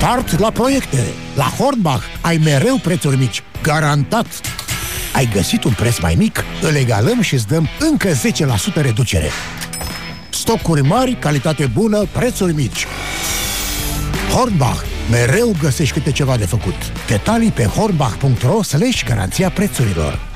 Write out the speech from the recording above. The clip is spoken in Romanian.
Start la proiecte! La Hornbach ai mereu prețuri mici. Garantat! Ai găsit un preț mai mic? Îl egalăm și îți dăm încă 10% reducere. Stocuri mari, calitate bună, prețuri mici. Hornbach. Mereu găsești câte ceva de făcut. Detalii pe hornbach.ro/garanția prețurilor.